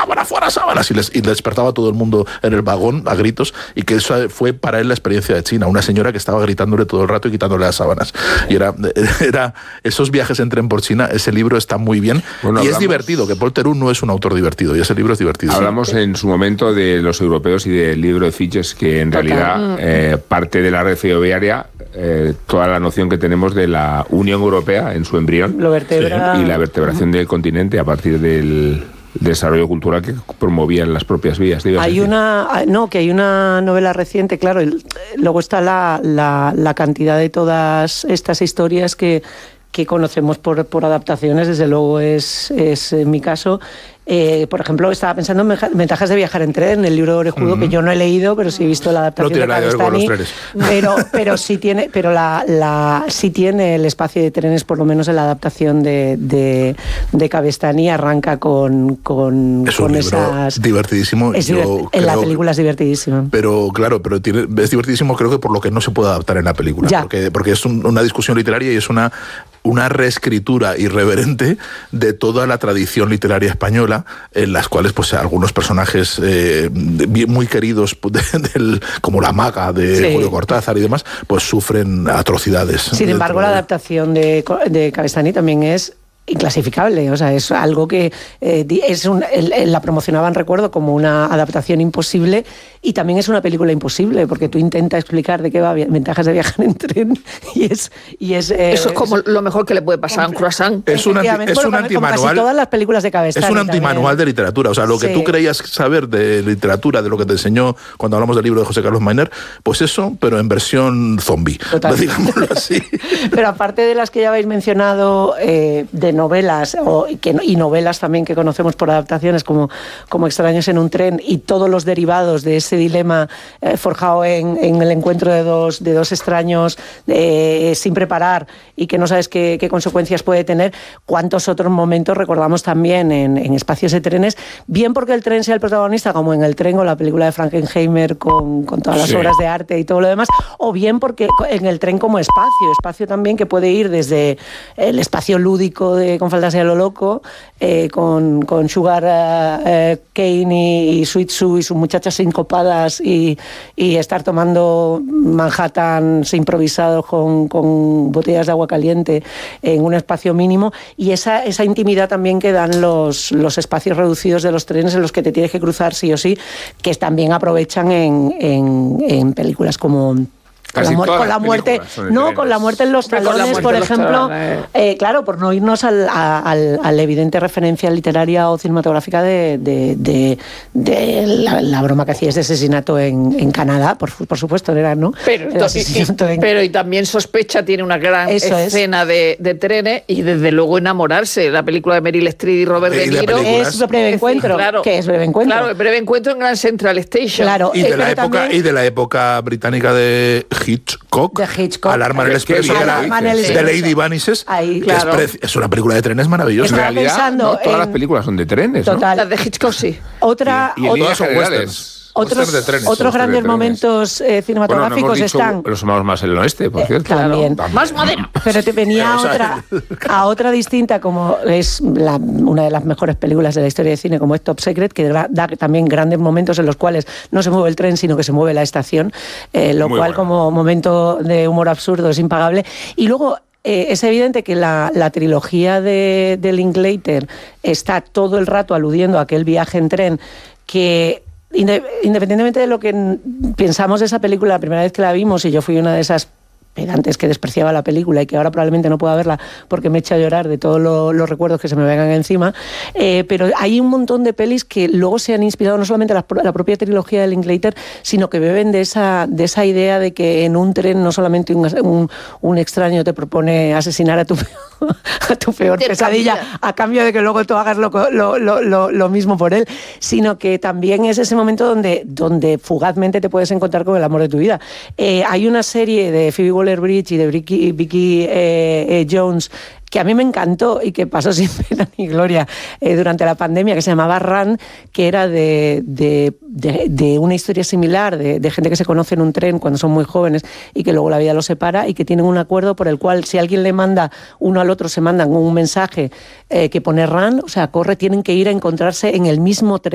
sábanas, y despertaba a todo el mundo en el vagón a gritos, y que eso fue para él la experiencia de China, una señora que estaba gritándole todo el rato y quitándole las sábanas. Y era esos viajes en tren por China. Ese libro está muy bien, y es divertido, que Paul Theroux no es un autor divertido, y ese libro es divertido. Hablamos en su momento de los europeos y del libro de Fitches, que en realidad parte de la red ferroviaria, toda la noción que tenemos de la Unión Europea en su embrión, lo vertebra, y la vertebración del continente a partir del desarrollo cultural que promovían las propias vías. Hay una novela reciente, claro, y luego está la cantidad de todas estas historias que conocemos por adaptaciones, desde luego es en mi caso. Por ejemplo, estaba pensando en Ventajas de viajar en tren, el libro de Orejudo, que yo no he leído, pero sí he visto la adaptación de Cavestany. Pero sí tiene, sí tiene el espacio de trenes, por lo menos en la adaptación de Cavestany, arranca con es un libro divertidísimo. La película es divertidísima. Pero claro, es divertidísimo, creo que por lo que no se puede adaptar en la película. Porque es una discusión literaria, y es una reescritura irreverente de toda la tradición literaria española, en las cuales pues algunos personajes muy queridos como la maga de Julio Cortázar y demás, pues sufren atrocidades. Sin embargo, la adaptación de Cavestany también es inclasificable, o sea, es algo que la promocionaban, recuerdo, como una adaptación imposible, y también es una película imposible, porque tú intentas explicar de qué va Ventajas de viajar en tren, y es eso es como lo mejor que le puede pasar a un croissant. Es un antimanual. Casi todas las películas de Cavestany. Es un antimanual de literatura, o sea, lo que tú creías saber de literatura, de lo que te enseñó cuando hablamos del libro de José Carlos Mayner, pues eso, pero en versión zombie, digámoslo así. Pero aparte de las que ya habéis mencionado, de novelas y novelas también que conocemos por adaptaciones como Extraños en un tren, y todos los derivados de ese dilema forjado en el encuentro de dos extraños sin preparar, y que no sabes qué consecuencias puede tener. ¿Cuántos otros momentos recordamos también en Espacios de trenes? Bien porque el tren sea el protagonista, como en El tren o la película de Frankenheimer con todas las obras de arte y todo lo demás, o bien porque en el tren como espacio también, que puede ir desde el espacio lúdico con Fantasía a lo loco, con Sugar Cane y Sweet Sue y sus muchachas sincopadas, y estar tomando Manhattan improvisado con botellas de agua caliente en un espacio mínimo, y esa intimidad también que dan los espacios reducidos de los trenes, en los que te tienes que cruzar sí o sí, que también aprovechan en películas como con la muerte en los talones, por ejemplo, claro, por no irnos a la evidente referencia literaria o cinematográfica de la broma que hacía ese asesinato en Canadá, por supuesto, ¿no? Pero y también Sospecha tiene una gran escena de trenes, y desde luego Enamorarse, la película de Meryl Streep y Robert De Niro, es Breve Encuentro, que es Breve Encuentro. Claro, Breve Encuentro en Grand Central Station. Claro, y de la época británica de Hitchcock, Alarma en el Expreso, de Lady Vanishes, claro. Es una película de trenes maravillosa. En realidad, no todas las películas son de trenes, total. ¿no? Las de Hitchcock sí. Y todas son westerns. Otros grandes momentos cinematográficos están... Pero somos más el oeste, por cierto. También. Más moderno. Pero te venía a otra distinta, como es una de las mejores películas de la historia de cine, como es Top Secret, que da también grandes momentos en los cuales no se mueve el tren, sino que se mueve la estación, lo cual como momento de humor absurdo es impagable. Y luego... es evidente que la trilogía de Linklater está todo el rato aludiendo a aquel viaje en tren que... Independientemente de lo que pensamos de esa película la primera vez que la vimos, y yo fui una de esas pedantes que despreciaba la película y que ahora probablemente no pueda verla porque me echa a llorar de todos los recuerdos que se me vengan encima, pero hay un montón de pelis que luego se han inspirado no solamente la propia trilogía de Linklater, sino que beben de esa idea de que en un tren no solamente un extraño te propone asesinar a tu peor pesadilla a cambio de que luego tú hagas lo mismo por él, sino que también es ese momento donde fugazmente te puedes encontrar con el amor de tu vida. Hay una serie de Phoebe Waller-Bridge y de Vicky Jones que a mí me encantó y que pasó sin pena ni gloria durante la pandemia, que se llamaba Run, que era de una historia similar, de gente que se conoce en un tren cuando son muy jóvenes y que luego la vida los separa, y que tienen un acuerdo por el cual si alguien le manda uno al otro, se mandan un mensaje que pone Run, o sea, corre, tienen que ir a encontrarse en el mismo tren.